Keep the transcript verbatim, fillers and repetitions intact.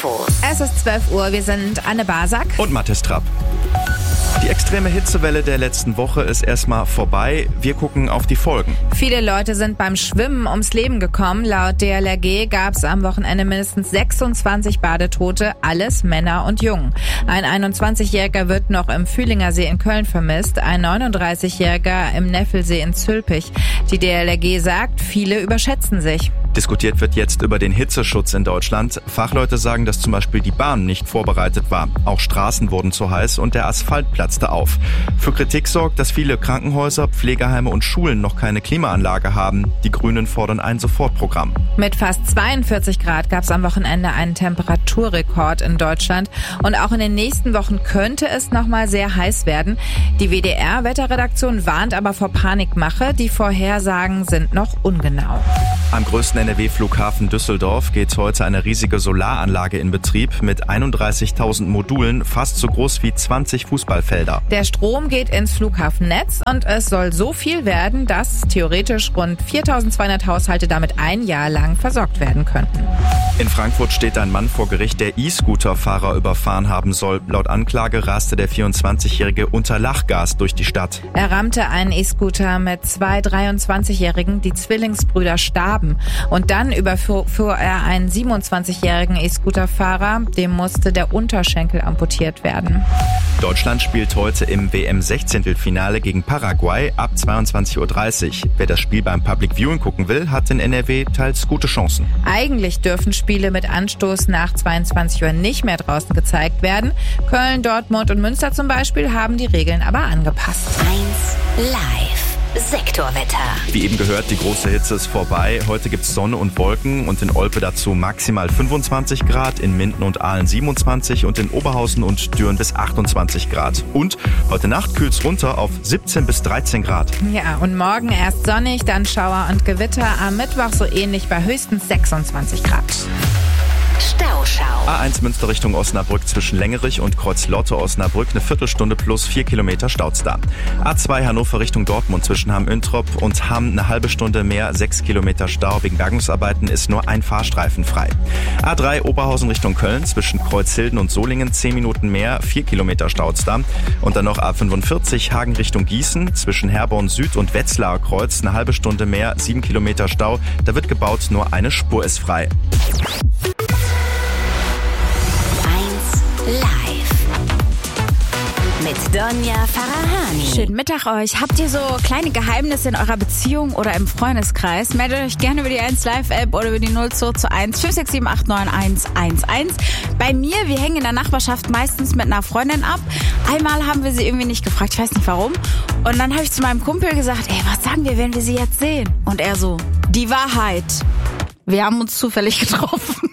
Es ist zwölf Uhr, wir sind Anne Basak und Mathis Trapp. Die extreme Hitzewelle der letzten Woche ist erstmal vorbei. Wir gucken auf die Folgen. Viele Leute sind beim Schwimmen ums Leben gekommen. Laut D L R G gab es am Wochenende mindestens sechsundzwanzig Badetote, alles Männer und Jungen. Ein einundzwanzigjähriger wird noch im Fühlinger See in Köln vermisst, ein neununddreißigjähriger im Neffelsee in Zülpich. Die D L R G sagt, viele überschätzen sich. Diskutiert wird jetzt über den Hitzeschutz in Deutschland. Fachleute sagen, dass zum Beispiel die Bahn nicht vorbereitet war. Auch Straßen wurden zu heiß und der Asphalt platzte auf. Für Kritik sorgt, dass viele Krankenhäuser, Pflegeheime und Schulen noch keine Klimaanlage haben. Die Grünen fordern ein Sofortprogramm. Mit fast zweiundvierzig Grad gab es am Wochenende einen Temperaturrekord in Deutschland. Und auch in den nächsten Wochen könnte es nochmal sehr heiß werden. Die W D R-Wetterredaktion warnt aber vor Panikmache. Die Vorhersagen sind noch ungenau. Am größten N R W-Flughafen Düsseldorf geht heute eine riesige Solaranlage in Betrieb mit einunddreißigtausend Modulen, fast so groß wie zwanzig Fußballfelder. Der Strom geht ins Flughafennetz und es soll so viel werden, dass theoretisch rund viertausendzweihundert Haushalte damit ein Jahr lang versorgt werden könnten. In Frankfurt steht ein Mann vor Gericht, der E-Scooter-Fahrer überfahren haben soll. Laut Anklage raste der vierundzwanzigjährige unter Lachgas durch die Stadt. Er rammte einen E-Scooter mit zwei dreiundzwanzigjährigen, die Zwillingsbrüder starben. Und dann überfuhr er einen siebenundzwanzigjährigen E-Scooter-Fahrer, dem musste der Unterschenkel amputiert werden. Deutschland spielt heute im W M-Sechzehntelfinale gegen Paraguay ab zweiundzwanzig Uhr dreißig. Wer das Spiel beim Public Viewing gucken will, hat in N R W teils gute Chancen. Eigentlich dürfen Spiele mit Anstoß nach zweiundzwanzig Uhr nicht mehr draußen gezeigt werden. Köln, Dortmund und Münster zum Beispiel haben die Regeln aber angepasst. eins live. Sektorwetter. Wie eben gehört, die große Hitze ist vorbei. Heute gibt's Sonne und Wolken und in Olpe dazu maximal fünfundzwanzig Grad, in Minden und Aalen siebenundzwanzig und in Oberhausen und Düren bis achtundzwanzig Grad. Und heute Nacht kühlt's runter auf siebzehn bis dreizehn Grad. Ja, und morgen erst sonnig, dann Schauer und Gewitter. Am Mittwoch so ähnlich bei höchstens sechsundzwanzig Grad. Stauschau. A eins Münster Richtung Osnabrück zwischen Längerich und Kreuz-Lotte-Osnabrück eine Viertelstunde plus vier Kilometer Staus da. A zwei Hannover Richtung Dortmund zwischen Hamm-Üntrop und Hamm eine halbe Stunde mehr, sechs Kilometer Stau. Wegen Bergungsarbeiten ist nur ein Fahrstreifen frei. A drei Oberhausen Richtung Köln zwischen Kreuzhilden und Solingen zehn Minuten mehr, vier Kilometer Staus da. Und dann noch A fünfundvierzig Hagen Richtung Gießen zwischen Herborn Süd und Wetzlarer Kreuz eine halbe Stunde mehr, sieben Kilometer Stau. Da wird gebaut, nur eine Spur ist frei. Live mit Donja Farahani. Schönen Mittag euch. Habt ihr so kleine Geheimnisse in eurer Beziehung oder im Freundeskreis? Meldet euch gerne über die eins Live App oder über die null zwei zwei eins fünf sechs sieben acht neun eins eins eins. Bei mir, wir hängen in der Nachbarschaft meistens mit einer Freundin ab. Einmal haben wir sie irgendwie nicht gefragt, ich weiß nicht warum. Und dann habe ich zu meinem Kumpel gesagt, ey, was sagen wir, wenn wir sie jetzt sehen? Und er so, die Wahrheit. Wir haben uns zufällig getroffen.